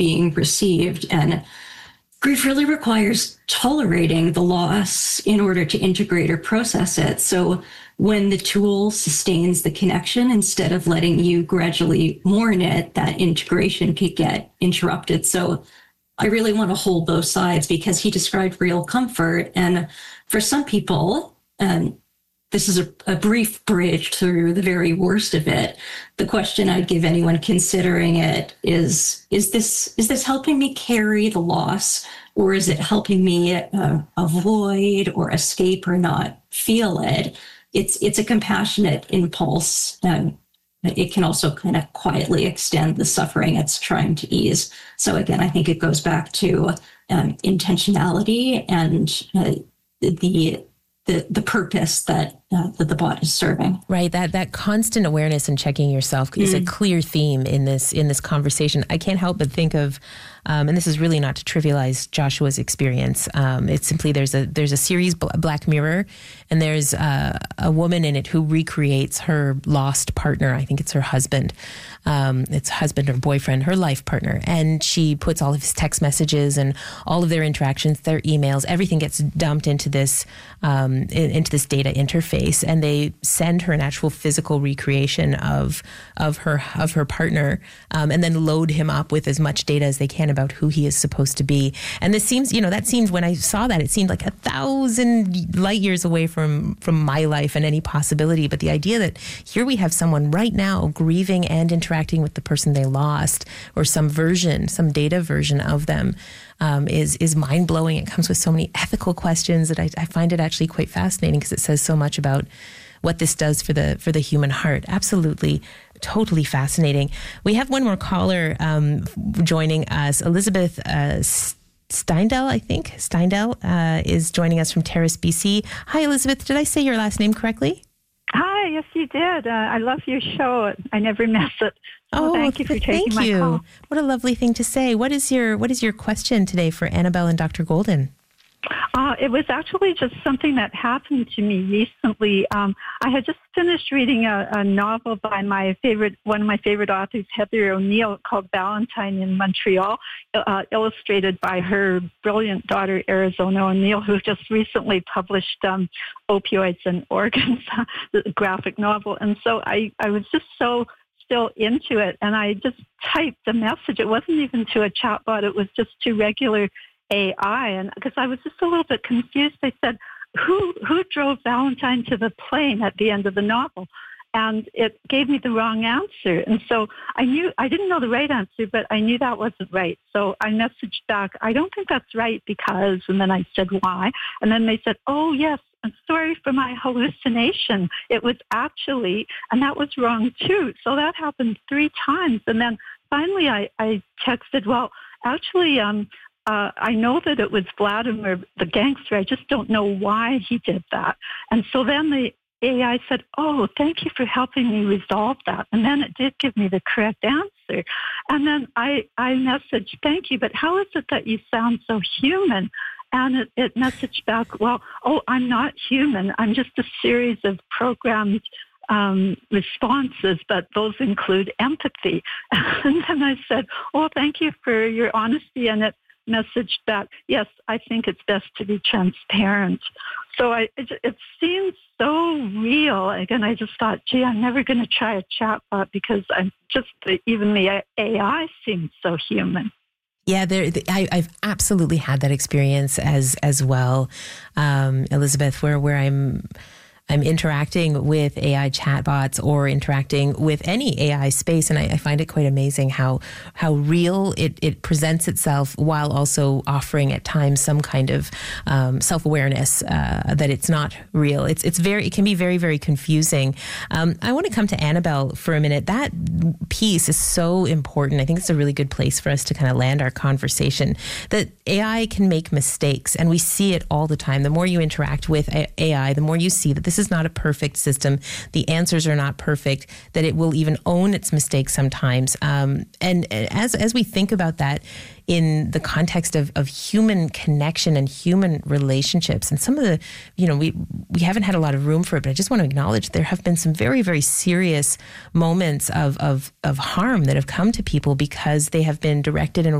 being received. And grief really requires tolerating the loss in order to integrate or process it. So when the tool sustains the connection, instead of letting you gradually mourn it, that integration could get interrupted. So I really want to hold both sides, because he described real comfort. And for some people, this is a brief bridge through the very worst of it. The question I'd give anyone considering it is this helping me carry the loss, or is it helping me avoid or escape or not feel it? It's a compassionate impulse. It can also kind of quietly extend the suffering it's trying to ease. So again, I think it goes back to intentionality and the purpose that the bot is serving. Right. That constant awareness and checking yourself is a clear theme in this conversation. I can't help but think of, and this is really not to trivialize Joshua's experience. It's simply there's a series, Black Mirror, and there's a woman in it who recreates her lost partner. I think it's her husband. It's husband or boyfriend, her life partner. And she puts all of his text messages and all of their interactions, their emails, everything gets dumped into this data interface. And they send her an actual physical recreation of her partner, and then load him up with as much data as they can about who he is supposed to be. And this seems, that seems, when I saw that, it seemed like 1,000 light years away from my life and any possibility. But the idea that here we have someone right now grieving and interacting with the person they lost, or some data version of them, is mind-blowing. It comes with so many ethical questions that I find it actually quite fascinating, because it says so much about what this does for the human heart. Absolutely, totally fascinating. We have one more caller joining us. Elizabeth Steindel, I think. Steindel is joining us from Terrace, BC. Hi, Elizabeth. Did I say your last name correctly? Hi, yes, you did. I love your show. I never miss it. So thank you for taking my call. What a lovely thing to say. What is your question today for Annabelle and Dr. Golden? It was actually just something that happened to me recently. I had just finished reading a novel by one of my favorite authors, Heather O'Neill, called Valentine in Montreal, illustrated by her brilliant daughter, Arizona O'Neill, who just recently published Opioids and Organs, the graphic novel. And so I was just so still into it, and I just typed a message. It wasn't even to a chatbot. It was just to regular AI, and because I was just a little bit confused, I said, who drove Valentine to the plane at the end of the novel? And it gave me the wrong answer. And so I didn't know the right answer, but I knew that wasn't right. So I messaged back, I don't think that's right because, and then I said why. And then they said, oh, yes, I'm sorry for my hallucination. It was actually, and that was wrong too. So that happened 3 times. And then finally I texted, well, actually, I know that it was Vladimir, the gangster. I just don't know why he did that. And so then the AI said, oh, thank you for helping me resolve that. And then it did give me the correct answer. And then I messaged, thank you, but how is it that you sound so human? And it messaged back, well, I'm not human. I'm just a series of programmed responses, but those include empathy. And then I said, oh, thank you for your honesty. And it messaged back, yes, I think it's best to be transparent. So it seems so real. Again, I just thought, gee, I'm never going to try a chatbot because even the AI seems so human. Yeah, I've absolutely had that experience as well, Elizabeth, where I'm interacting with AI chatbots or interacting with any AI space, and I find it quite amazing how real it presents itself, while also offering at times some kind of self-awareness that it's not real. It can be very, very confusing. I want to come to Annabelle for a minute. That piece is so important. I think it's a really good place for us to kind of land our conversation, that AI can make mistakes, and we see it all the time. The more you interact with AI, the more you see that this is not a perfect system. The answers are not perfect, that it will even own its mistakes sometimes. And as we think about that in the context of human connection and human relationships, and some of the, we haven't had a lot of room for it, but I just want to acknowledge there have been some very, very serious moments of harm that have come to people because they have been directed in a